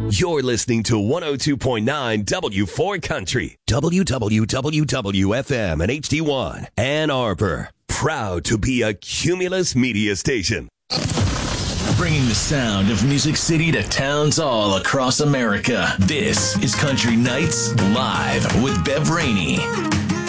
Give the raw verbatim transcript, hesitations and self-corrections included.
You're listening to one oh two point nine W four Country, W W W W F M and H D one, Ann Arbor. Proud to be a Cumulus media station. Bringing the sound of Music City to towns all across America. This is Country Nights Live with Bev Rainey.